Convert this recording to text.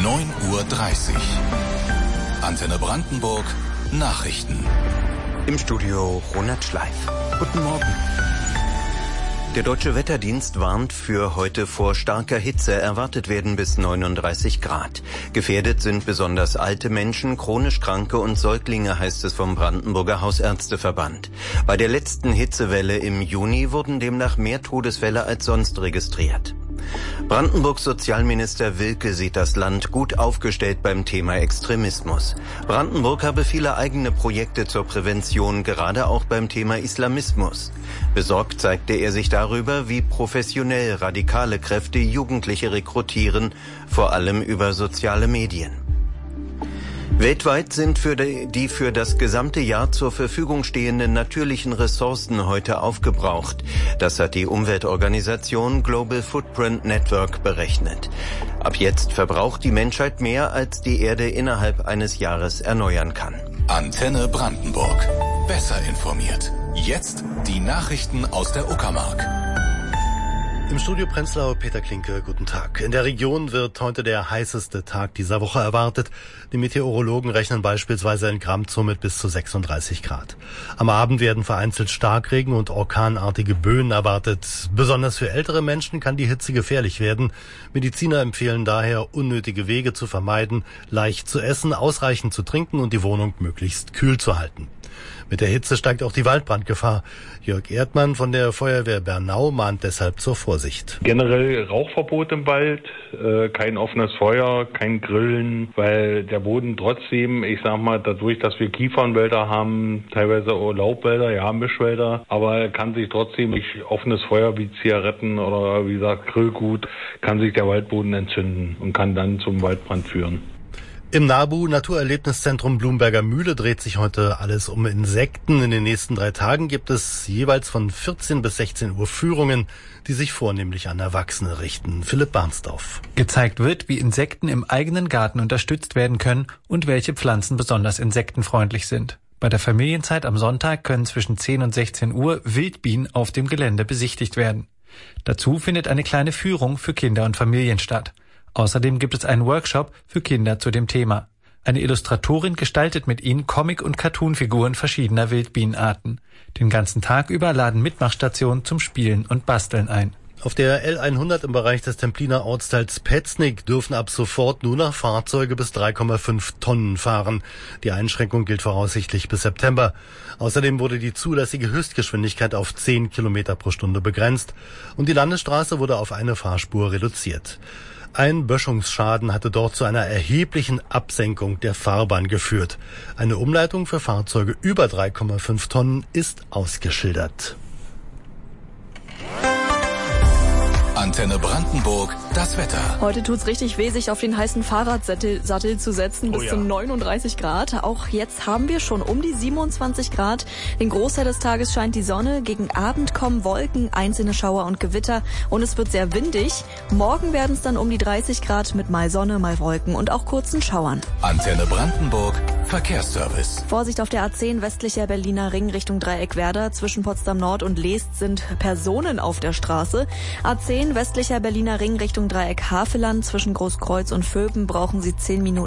9:30 Uhr. Antenne Brandenburg Nachrichten. Im Studio Ronald Schleif. Guten Morgen. Der Deutsche Wetterdienst warnt für heute vor starker Hitze. Erwartet werden bis 39 Grad. Gefährdet sind besonders alte Menschen, chronisch Kranke und Säuglinge, heißt es vom Brandenburger Hausärzteverband. Bei der letzten Hitzewelle im Juni wurden demnach mehr Todesfälle als sonst registriert. Brandenburgs Sozialminister Wilke sieht das Land gut aufgestellt beim Thema Extremismus. Brandenburg habe viele eigene Projekte zur Prävention, gerade auch beim Thema Islamismus. Besorgt zeigte er sich darüber, wie professionell radikale Kräfte Jugendliche rekrutieren, vor allem über soziale Medien. Weltweit sind die für das gesamte Jahr zur Verfügung stehenden natürlichen Ressourcen heute aufgebraucht. Das hat die Umweltorganisation Global Footprint Network berechnet. Ab jetzt verbraucht die Menschheit mehr, als die Erde innerhalb eines Jahres erneuern kann. Antenne Brandenburg. Besser informiert. Jetzt die Nachrichten aus der Uckermark. Im Studio Prenzlau Peter Klinke, guten Tag. In der Region wird heute der heißeste Tag dieser Woche erwartet. Die Meteorologen rechnen beispielsweise in Gramzow mit bis zu 36 Grad. Am Abend werden vereinzelt Starkregen und orkanartige Böen erwartet. Besonders für ältere Menschen kann die Hitze gefährlich werden. Mediziner empfehlen daher, unnötige Wege zu vermeiden, leicht zu essen, ausreichend zu trinken und die Wohnung möglichst kühl zu halten. Mit der Hitze steigt auch die Waldbrandgefahr. Jörg Erdmann von der Feuerwehr Bernau mahnt deshalb zur Vorsicht. Generell Rauchverbot im Wald, kein offenes Feuer, kein Grillen, weil der Boden trotzdem, ich sag mal, dadurch, dass wir Kiefernwälder haben, teilweise auch Laubwälder, ja, Mischwälder, aber kann sich trotzdem durch offenes Feuer wie Zigaretten oder wie gesagt Grillgut, kann sich der Waldboden entzünden und kann dann zum Waldbrand führen. Im NABU Naturerlebniszentrum Blumberger Mühle dreht sich heute alles um Insekten. In den nächsten 3 Tagen gibt es jeweils von 14 bis 16 Uhr Führungen, die sich vornehmlich an Erwachsene richten. Philipp Barnsdorf. Gezeigt wird, wie Insekten im eigenen Garten unterstützt werden können und welche Pflanzen besonders insektenfreundlich sind. Bei der Familienzeit am Sonntag können zwischen 10 und 16 Uhr Wildbienen auf dem Gelände besichtigt werden. Dazu findet eine kleine Führung für Kinder und Familien statt. Außerdem gibt es einen Workshop für Kinder zu dem Thema. Eine Illustratorin gestaltet mit ihnen Comic- und Cartoonfiguren verschiedener Wildbienenarten. Den ganzen Tag über laden Mitmachstationen zum Spielen und Basteln ein. Auf der L100 im Bereich des Templiner Ortsteils Petznig dürfen ab sofort nur noch Fahrzeuge bis 3,5 Tonnen fahren. Die Einschränkung gilt voraussichtlich bis September. Außerdem wurde die zulässige Höchstgeschwindigkeit auf 10 Kilometer pro Stunde begrenzt und die Landesstraße wurde auf eine Fahrspur reduziert. Ein Böschungsschaden hatte dort zu einer erheblichen Absenkung der Fahrbahn geführt. Eine Umleitung für Fahrzeuge über 3,5 Tonnen ist ausgeschildert. Antenne Brandenburg, das Wetter. Heute tut's richtig weh, sich auf den heißen Fahrradsattel zu setzen, bis zu 39 Grad. Auch jetzt haben wir schon um die 27 Grad. Den Großteil des Tages scheint die Sonne. Gegen Abend kommen Wolken, einzelne Schauer und Gewitter. Und es wird sehr windig. Morgen werden es dann um die 30 Grad mit mal Sonne, mal Wolken und auch kurzen Schauern. Antenne Brandenburg, Verkehrsservice. Vorsicht auf der A10 westlicher Berliner Ring Richtung Dreieckwerder. Zwischen Potsdam Nord und Leest sind Personen auf der Straße. A10 westlicher Berliner Ring Richtung Dreieck Havelland. Zwischen Großkreuz und Vöben brauchen Sie 10 Minuten.